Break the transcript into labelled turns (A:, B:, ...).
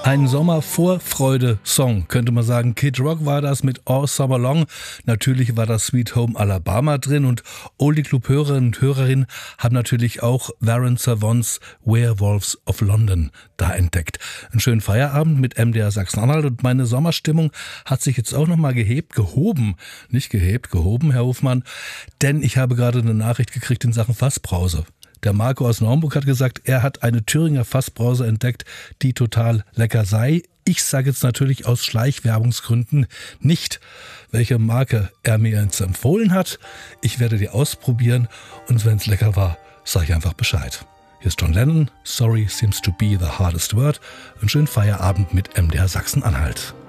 A: Ein Sommervorfreude-Song, könnte man sagen. Kid Rock war das mit All Summer Long. Natürlich war das Sweet Home Alabama drin und Oldie Club-Hörerinnen und Hörerinnen haben natürlich auch Warren Zevons Werewolves of London da entdeckt. Einen schönen Feierabend mit MDR Sachsen-Anhalt und meine Sommerstimmung hat sich jetzt auch nochmal gehoben, Herr Hofmann, denn ich habe gerade eine Nachricht gekriegt in Sachen Fassbrause. Der Marco aus Naumburg hat gesagt, er hat eine Thüringer Fassbrause entdeckt, die total lecker sei. Ich sage jetzt natürlich aus Schleichwerbungsgründen nicht, welche Marke er mir jetzt empfohlen hat. Ich werde die ausprobieren und wenn es lecker war, sage ich einfach Bescheid. Hier ist John Lennon, Sorry seems to be the hardest word. Einen schönen Feierabend mit MDR Sachsen-Anhalt.